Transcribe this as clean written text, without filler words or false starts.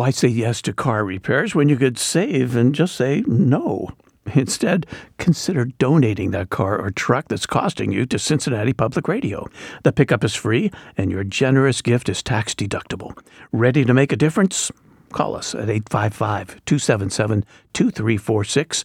Why say yes to car repairs when you could save and just say no? Instead, consider donating that car or truck that's costing you to Cincinnati Public Radio. The pickup is free, and your generous gift is tax deductible. Ready to make a difference? Call us at 855-277-2346